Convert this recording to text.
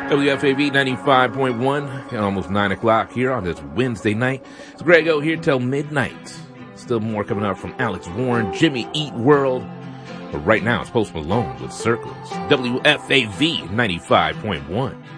WFAV 95.1, almost 9 o'clock here on this Wednesday night. It's Greg O here till midnight. Still more coming up from Alex Warren, Jimmy Eat World. But right now it's Post Malone with Circles. WFAV 95.1.